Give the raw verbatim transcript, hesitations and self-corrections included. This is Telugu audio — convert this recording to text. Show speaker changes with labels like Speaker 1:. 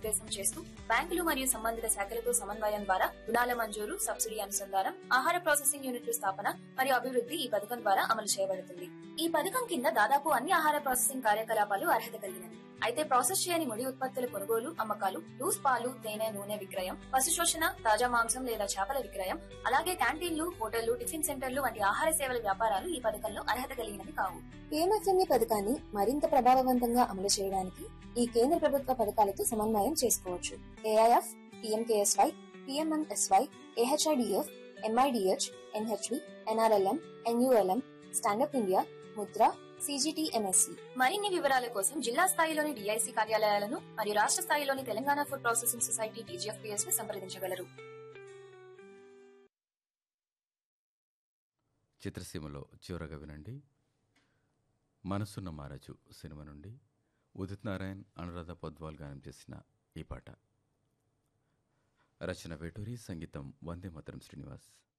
Speaker 1: దిశానిర్దేశం చేస్తూ బ్యాంకులు మరియు సంబంధిత శాఖలతో సమన్వయం ద్వారా రుణాల మంజూరు, సబ్సిడీ అనుసంధానం, ఆహార ప్రాసెసింగ్ యూనిట్ల స్థాపన మరియు అభివృద్ధి ఈ పథకం ద్వారా అమలు చేయబడుతుంది. ఈ పథకం కింద దాదాపు అన్ని ఆహార ప్రాసెసింగ్ కార్యకలాపాలు అర్హత కలిగినవి. అయితే ప్రాసెస్ చేయని ముడి ఉత్పత్తుల కొనుగోలు, అమ్మకాలు, లూస్ పాలు, తేనె, నూనె విక్రయం, పశు శోషణ, తాజా మాంసం లేదా చేపల విక్రయం, అలాగే క్యాంటీన్లు, హోటళ్లు, టిఫిన్ సెంటర్లు వంటి ఆహార సేవల వ్యాపారాలు ఈ పథకంలో అర్హత కలిగినవి కావు.
Speaker 2: పిఎంఎఫ్ఎంఈ పథకాన్ని మరింత ప్రభావవంతంగా అమలు చేయడానికి ఈ కేంద్ర ప్రభుత్వ పథకాలతో సమన్వయం చేసుకోవచ్చు. AIF, PMKSY, PMMSY, AHIDF, MIDH, NHV, NRLM, NULM, stand up India, Mudra, CGTMSC.
Speaker 1: మరిన్ని వివరాల కోసం జిల్లా స్థాయిలోని డిఐసి కార్యాలయాలను మరియు రాష్ట్ర స్థాయిలోని Telangana food processing society TGFPS ను సంప్రదించగలరు.
Speaker 3: చిత్రసీమలో చివరగా వినండి, మనసున్న మారజు సినిమా నుండి ఉదిత్ నారాయణ్, అనురాధ పొద్వాల్ గానం చేసిన ఈ పాట. రచన వేటూరి, సంగీతం వందే మాతరం శ్రీనివాస్.